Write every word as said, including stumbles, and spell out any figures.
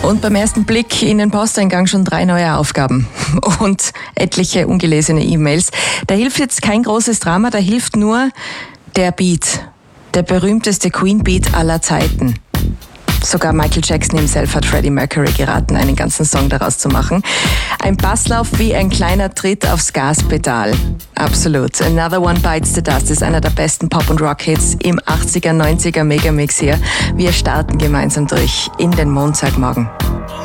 Und beim ersten Blick in den Posteingang schon drei neue Aufgaben und etliche ungelesene E-Mails. Da hilft jetzt kein großes Drama, da hilft nur der Beat. Der berühmteste Queen-Beat aller Zeiten. Sogar Michael Jackson himself hat Freddie Mercury geraten, einen ganzen Song daraus zu machen. Ein Basslauf wie ein kleiner Tritt aufs Gaspedal. Absolut. Another One Bites the Dust ist einer der besten Pop- und Rock-Hits im achtziger, neunziger Megamix hier. Wir starten gemeinsam durch in den Montagmorgen.